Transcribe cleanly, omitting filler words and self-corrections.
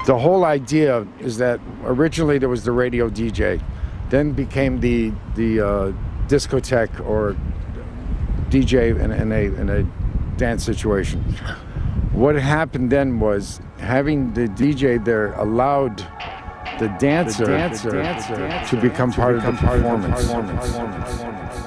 The whole idea is that originally there was the radio DJ, then became the discotheque or DJ in a dance situation. What happened then was having the DJ there allowed the dancer to become part of the performance.